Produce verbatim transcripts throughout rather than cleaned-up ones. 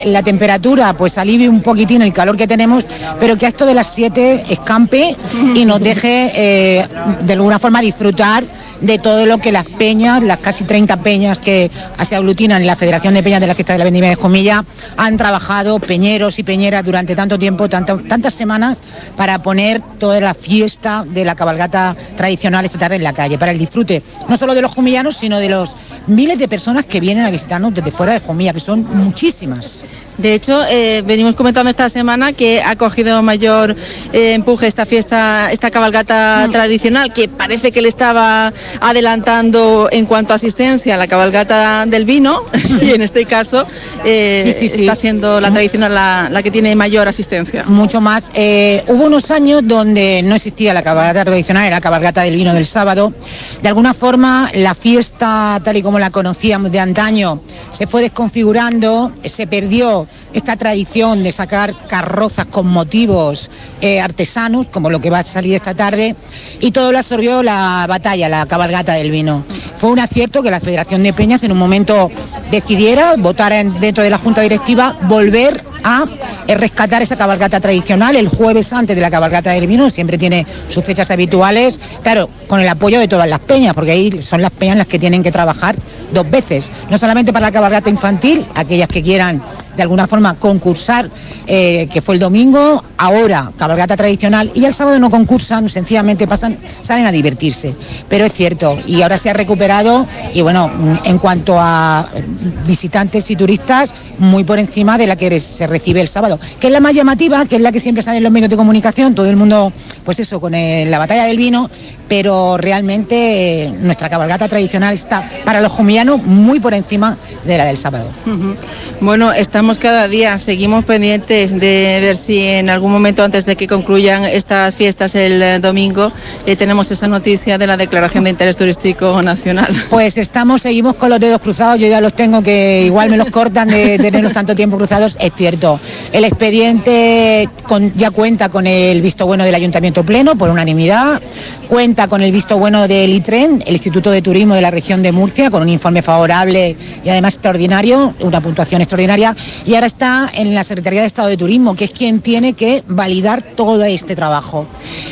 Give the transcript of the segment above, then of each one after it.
la temperatura pues alivie un poquitín el calor que tenemos, pero que a esto de las siete escampe y nos deje eh, de alguna forma disfrutar de todo lo que las peñas, las casi treinta peñas que se aglutinan en la Federación de Peñas de la Fiesta de la Vendimia de Jumilla, han trabajado, peñeros y peñeras, durante tanto tiempo, tanto, tantas semanas, para poner toda la fiesta de la cabalgata tradicional esta tarde en la calle, para el disfrute, no solo de los jumillanos, sino de los miles de personas que vienen a visitarnos desde fuera de Jumilla, que son muchísimas. De hecho, eh, venimos comentando esta semana que ha cogido mayor eh, empuje esta fiesta, esta cabalgata mm. tradicional, que parece que le estaba adelantando en cuanto a asistencia a la cabalgata del vino, y en este caso eh, sí, sí, sí. está siendo la tradicional la, la que tiene mayor asistencia. Mucho más. Eh, hubo unos años donde no existía la cabalgata tradicional, era la cabalgata del vino del sábado. De alguna forma, la fiesta, tal y como la conocíamos de antaño, se fue desconfigurando, se perdió esta tradición de sacar carrozas con motivos eh, artesanos, como lo que va a salir esta tarde, y todo lo absorbió la batalla, la cabalgata del vino. Fue un acierto que la Federación de Peñas en un momento decidiera, votara dentro de la Junta Directiva, volver a rescatar esa cabalgata tradicional el jueves antes de la cabalgata del vino. Siempre tiene sus fechas habituales, claro, con el apoyo de todas las peñas, porque ahí son las peñas las que tienen que trabajar dos veces, no solamente para la cabalgata infantil, aquellas que quieran de alguna forma concursar, eh, que fue el domingo, ahora cabalgata tradicional, y el sábado no concursan, sencillamente pasan, salen a divertirse. Pero es cierto, y ahora se ha recuperado, y bueno, en cuanto a visitantes y turistas, muy por encima de la que se recibe el sábado, que es la más llamativa, que es la que siempre sale en los medios de comunicación, todo el mundo, pues eso, con el, la batalla del vino, pero realmente eh, nuestra cabalgata tradicional está, para los jumillanos, muy por encima de la del sábado. Uh-huh. Bueno, estamos cada día, seguimos pendientes de ver si en algún momento antes de que concluyan estas fiestas el domingo eh, tenemos esa noticia de la declaración de interés turístico nacional. Pues estamos, seguimos con los dedos cruzados, yo ya los tengo, que igual me los cortan de tenerlos tanto tiempo cruzados. Es cierto, el expediente con, ya cuenta con el visto bueno del Ayuntamiento Pleno por unanimidad, cuenta con el visto bueno del ITREN, el Instituto de Turismo de la Región de Murcia, con un informe favorable y además extraordinario, una puntuación extraordinaria, y ahora está en la Secretaría de Estado de Turismo, que es quien tiene que validar todo este trabajo.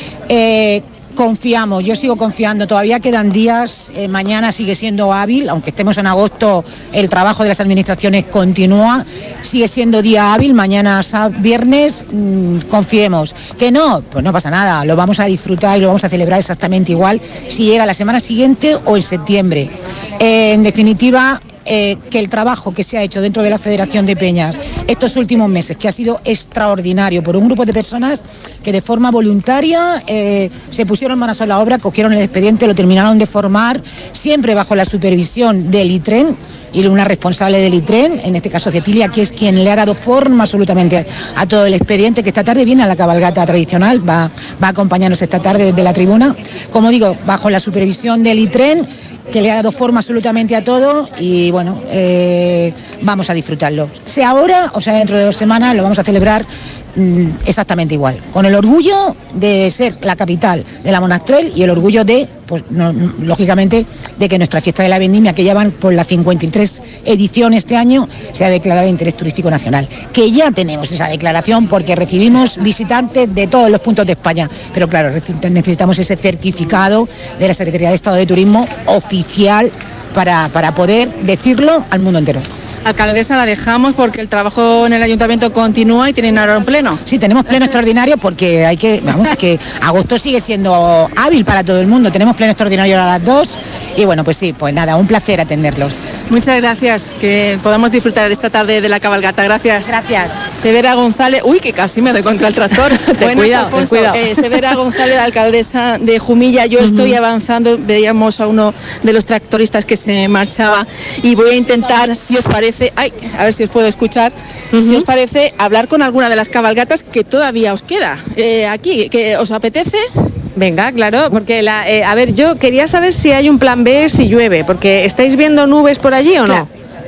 Eh, Confiamos, yo sigo confiando, todavía quedan días, eh, mañana sigue siendo hábil, aunque estemos en agosto, el trabajo de las administraciones continúa, sigue siendo día hábil, mañana viernes, mmm, confiemos. Que no, pues no pasa nada, lo vamos a disfrutar y lo vamos a celebrar exactamente igual si llega la semana siguiente o en septiembre. Eh, en definitiva, Eh, que el trabajo que se ha hecho dentro de la Federación de Peñas estos últimos meses, que ha sido extraordinario por un grupo de personas que de forma voluntaria eh, se pusieron manos a la obra, cogieron el expediente, lo terminaron de formar, siempre bajo la supervisión del ITREN y una responsable del ITREN, en este caso Cecilia, que es quien le ha dado forma absolutamente a todo el expediente, que esta tarde viene a la cabalgata tradicional, va, va a acompañarnos esta tarde desde la tribuna, como digo, bajo la supervisión del ITREN, que le ha dado forma absolutamente a todo, y bueno, eh, vamos a disfrutarlo. Sea ahora o sea dentro de dos semanas, lo vamos a celebrar mmm, exactamente igual, con el orgullo de ser la capital de la Monastrell y el orgullo de, pues no, lógicamente, de que nuestra fiesta de la vendimia, que ya van por la cincuenta y tres edición este año, sea declarada de interés turístico nacional. Que ya tenemos esa declaración porque recibimos visitantes de todos los puntos de España, pero claro, necesitamos ese certificado de la Secretaría de Estado de Turismo oficial para, para poder decirlo al mundo entero. Alcaldesa, la dejamos porque el trabajo en el ayuntamiento continúa y tienen ahora un pleno. Sí, tenemos pleno extraordinario porque hay que, vamos, que agosto sigue siendo hábil para todo el mundo. Tenemos pleno extraordinario a las dos y bueno, pues sí, pues nada, un placer atenderlos. Muchas gracias, que podamos disfrutar esta tarde de la cabalgata. Gracias. Gracias. Severa González, uy, que casi me doy contra el tractor. Buenas, cuidado, Alfonso. Eh, Severa González, la alcaldesa de Jumilla. Yo uh-huh. estoy avanzando, veíamos a uno de los tractoristas que se marchaba y voy a intentar, si os parece, ay, a ver si os puedo escuchar, uh-huh. si os parece, hablar con alguna de las cabalgatas que todavía os queda eh, aquí, que os apetece. Venga, claro, porque la, eh, a ver, yo quería saber si hay un plan B si llueve, porque ¿estáis viendo nubes por allí o no? Claro.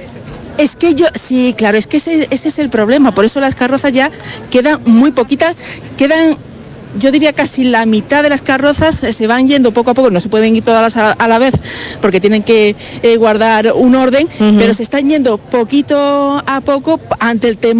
Es que yo, sí, claro, es que ese, ese es el problema, por eso las carrozas ya quedan muy poquitas, quedan yo diría casi la mitad de las carrozas eh, se van yendo poco a poco, no se pueden ir todas a, a la vez porque tienen que eh, guardar un orden, uh-huh. pero se están yendo poquito a poco ante el temor